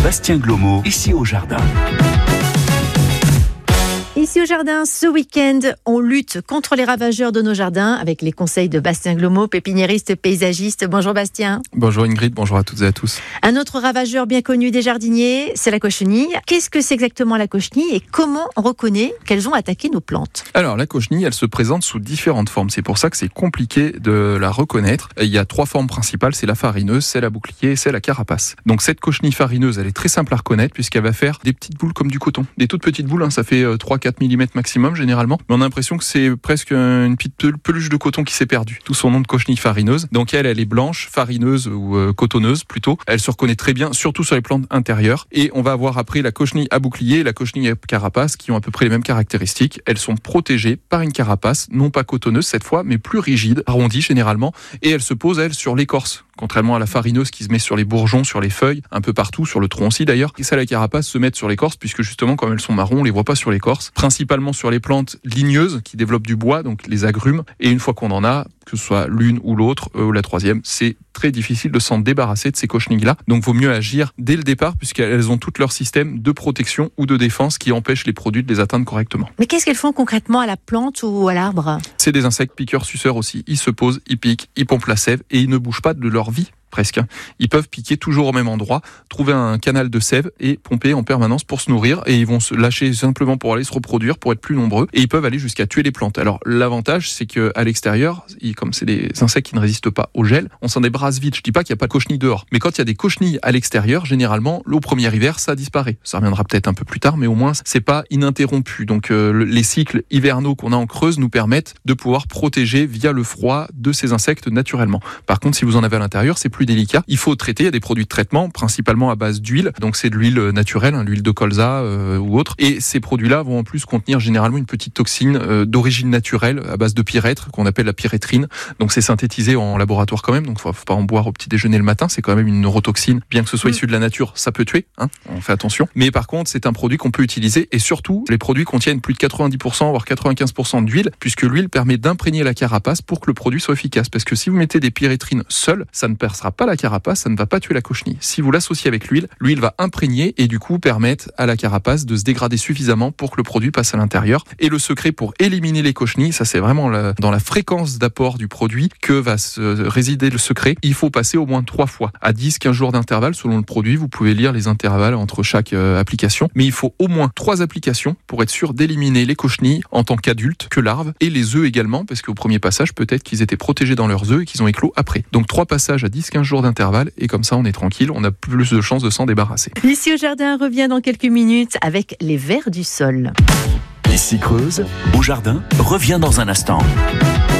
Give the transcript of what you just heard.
Bastien Glomo, ici au jardin. Ici au jardin, ce week-end, on lutte contre les ravageurs de nos jardins avec les conseils de Bastien Glomo, pépiniériste paysagiste. Bonjour Bastien. Bonjour Ingrid, bonjour à toutes et à tous. Un autre ravageur bien connu des jardiniers, c'est la cochenille. Qu'est-ce que c'est exactement la cochenille et comment on reconnaît qu'elles ont attaqué nos plantes ? Alors la cochenille, elle se présente sous différentes formes. C'est pour ça que c'est compliqué de la reconnaître. Il y a 3 formes principales, c'est la farineuse, c'est la bouclier et c'est la carapace. Donc cette cochenille farineuse, elle est très simple à reconnaître puisqu'elle va faire des petites boules comme du coton. Des toutes petites boules, ça fait 3-4 mm maximum généralement. Mais on a l'impression que c'est presque une petite peluche de coton qui s'est perdue. Tout son nom de cochenille farineuse. Donc elle est blanche, farineuse ou cotonneuse plutôt. Elle se reconnaît très bien, surtout sur les plantes intérieures. Et on va avoir après la cochenille à bouclier et la cochenille à carapace qui ont à peu près les mêmes caractéristiques. Elles sont protégées par une carapace, non pas cotonneuse cette fois, mais plus rigide, arrondie généralement. Et elle se pose, elle, sur l'écorce. Contrairement à la farineuse qui se met sur les bourgeons, sur les feuilles, un peu partout, sur le tronc aussi d'ailleurs. Et ça, la carapace se met sur l'écorce, puisque justement, comme elles sont marrons, on les voit pas sur l'écorce. Principalement sur les plantes ligneuses qui développent du bois, donc les agrumes. Et une fois qu'on en a, que ce soit l'une ou l'autre, ou la troisième, c'est très difficile de s'en débarrasser de ces cochenilles-là. Donc, vaut mieux agir dès le départ, puisqu'elles ont tout leur système de protection ou de défense qui empêche les produits de les atteindre correctement. Mais qu'est-ce qu'elles font concrètement à la plante ou à l'arbre ? C'est des insectes piqueurs-suceurs aussi. Ils se posent, ils piquent, ils pompent la sève et ils ne bougent pas de leur vie. Presque. Ils peuvent piquer toujours au même endroit, trouver un canal de sève et pomper en permanence pour se nourrir et ils vont se lâcher simplement pour aller se reproduire, pour être plus nombreux et ils peuvent aller jusqu'à tuer les plantes. Alors l'avantage c'est que à l'extérieur, comme c'est des insectes qui ne résistent pas au gel, on s'en débarrasse vite. Je dis pas qu'il n'y a pas de cochenilles dehors, mais quand il y a des cochenilles à l'extérieur, généralement au premier hiver ça disparaît. Ça reviendra peut-être un peu plus tard, mais au moins c'est pas ininterrompu. Donc les cycles hivernaux qu'on a en Creuse nous permettent de pouvoir protéger via le froid de ces insectes naturellement. Par contre, si vous en avez à l'intérieur, c'est plus délicat. Il faut traiter, il y a des produits de traitement, principalement à base d'huile. Donc c'est de l'huile naturelle, l'huile de colza ou autre. Et ces produits-là vont en plus contenir généralement une petite toxine d'origine naturelle à base de pyrètre, qu'on appelle la pyrétrine. Donc c'est synthétisé en laboratoire quand même. Donc faut pas en boire au petit déjeuner le matin. C'est quand même une neurotoxine. Bien que ce soit issu de la nature, ça peut tuer. On fait attention. Mais par contre, c'est un produit qu'on peut utiliser. Et surtout, les produits contiennent plus de 90%, voire 95% d'huile, puisque l'huile permet d'imprégner la carapace pour que le produit soit efficace. Parce que si vous mettez des pyrétrines seules, ça ne percera pas la carapace, ça ne va pas tuer la cochenille. Si vous l'associez avec l'huile va imprégner et du coup permettre à la carapace de se dégrader suffisamment pour que le produit passe à l'intérieur. Et le secret pour éliminer les cochenilles, ça c'est vraiment dans la fréquence d'apport du produit que va se résider le secret. Il faut passer au moins 3 fois, à 10-15 jours d'intervalle selon le produit. Vous pouvez lire les intervalles entre chaque application, mais il faut au moins 3 applications pour être sûr d'éliminer les cochenilles en tant qu'adultes, que larves, et les œufs également, parce qu'au premier passage, peut-être qu'ils étaient protégés dans leurs œufs et qu'ils ont éclos après. Donc 3 passages à 10-15 jours d'intervalle, et comme ça on est tranquille, on a plus de chances de s'en débarrasser. Ici au jardin revient dans quelques minutes avec les vers du sol. Ici Creuse, au jardin, revient dans un instant.